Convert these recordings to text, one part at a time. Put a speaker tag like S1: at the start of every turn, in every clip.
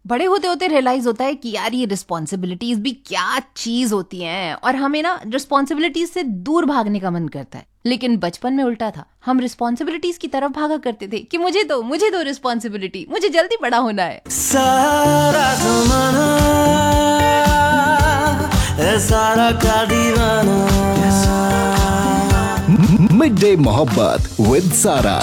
S1: बड़े होते होते रियलाइज होता है कि यार ये रिस्पॉन्सिबिलिटीज भी क्या चीज होती हैं और हमें ना रिस्पॉन्सिबिलिटीज से दूर भागने का मन करता है। लेकिन बचपन में उल्टा था, हम रिस्पॉन्सिबिलिटीज की तरफ भागा करते थे कि मुझे दो रिस्पॉन्सिबिलिटी, मुझे जल्दी बड़ा होना है।
S2: सारा ज़माना है सारा का दीवाना।
S3: मिडडे मोहब्बत विद सारा,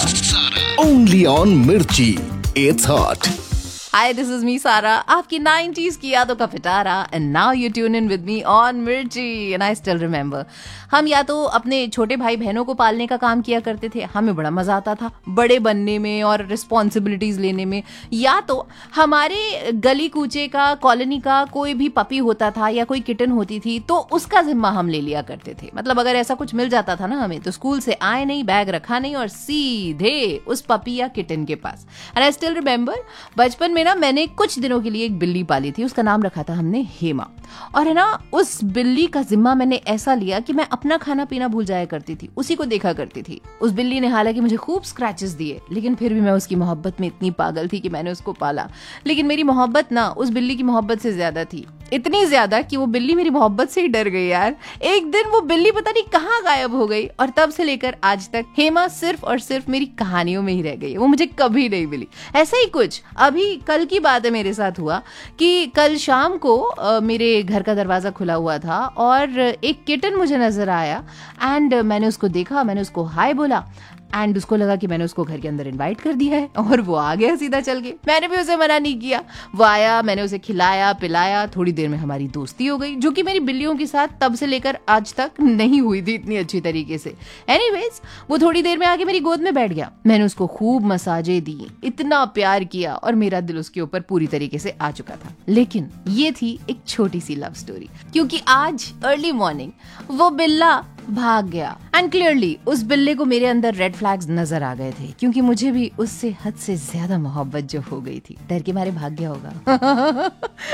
S3: ओनली ऑन मिर्ची, it's hot.
S1: Hi, this is me, Sara, आपकी 90s की यादों का पिटारा, and now you tune in with me on मिर्ची, and I still remember। हम या तो अपने छोटे भाई बहनों को पालने का काम किया करते थे, हमें बड़ा मजा आता था बड़े बनने में और रिस्पॉन्सिबिलिटीज लेने में, या तो हमारे गली कूचे का, कॉलोनी का कोई भी पपी होता था या कोई किटन होती थी तो उसका जिम्मा हम ले लिया करते थे। मतलब अगर ऐसा कुछ मिल जाता था ना हमें, तो स्कूल से आए नहीं, बैग रखा नहीं और सीधे उस पपी या किटन के पास। एंड आई स्टिल रिमेम्बर बचपन में ना मैंने कुछ दिनों के लिए एक बिल्ली पाली थी, उसका नाम रखा था हमने हेमा। और है ना उस बिल्ली का जिम्मा मैंने ऐसा लिया कि मैं अपना खाना पीना भूल जाया करती थी, उसी को देखा करती थी। उस बिल्ली ने हालांकि मुझे खूब स्क्रैचेस दिए, लेकिन फिर भी मैं उसकी मोहब्बत में इतनी पागल थी कि मैंने उसको पाला। लेकिन मेरी मोहब्बत ना उस बिल्ली की मोहब्बत से ज्यादा थी, इतनी ज्यादा कि वो बिल्ली मेरी मोहब्बत से ही डर गई यार। एक दिन वो बिल्ली पता नहीं कहाँ गायब हो गई और तब से लेकर आज तक हेमा सिर्फ और सिर्फ मेरी कहानियों में ही रह गई, वो मुझे कभी नहीं मिली। ऐसा ही कुछ अभी कल की बात है मेरे साथ हुआ कि कल शाम को मेरे घर का दरवाजा खुला हुआ था और एक किटन मुझे नजर आया एंड मैंने उसको देखा, मैंने उसको हाय बोला एंड उसको लगा कि मैंने उसको घर के अंदर इनवाइट कर दिया है और वो आ गया सीधा चल के। मैंने भी उसे मना नहीं किया, वो आया, मैंने उसे खिलाया पिलाया, थोड़ी देर में हमारी दोस्ती हो गई, जो कि मेरी बिल्लियों के साथ तब से लेकर आज तक नहीं हुई थी इतनी अच्छी तरीके से। एनीवेज वो थोड़ी देर में आके मेरी गोद में बैठ गया, मैंने उसको खूब मसाजे दी, इतना प्यार किया और मेरा दिल उसके ऊपर पूरी तरीके से आ चुका था। लेकिन ये थी एक छोटी सी लव स्टोरी, क्योंकि आज अर्ली मॉर्निंग वो बिल्ला भाग गया एंड क्लियरली उस बिल्ले को मेरे अंदर रेड फ्लैग्स नजर आ गए थे, क्योंकि मुझे भी उससे हद से ज्यादा मोहब्बत जो हो गई थी। डर के मारे भाग गया होगा।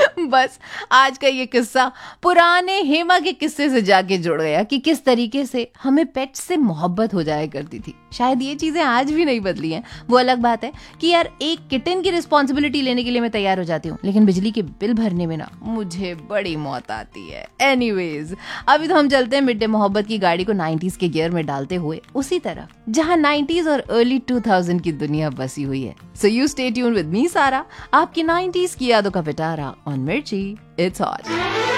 S1: बस आज का ये किस्सा पुराने हेमा के किस्से से जाके जुड़ गया कि किस तरीके से हमें पेट से मोहब्बत हो जाया करती थी। शायद ये चीजें आज भी नहीं बदली हैं। वो अलग बात है कि यार एक किटन की रिस्पॉन्सिबिलिटी लेने के लिए मैं तैयार हो जाती हूँ, लेकिन बिजली के बिल भरने में ना मुझे बड़ी मौत आती है। एनीवेज अभी तो हम चलते हैं मिड डे मोहब्बत की गाड़ी को 90s के गियर में डालते हुए उसी तरफ जहां 90s और अर्ली 2000 की दुनिया बसी हुई है। So you stay tune with me सारा, आपकी 90s की यादों का पिटारा ऑन मिर्ची, इट्स हॉट।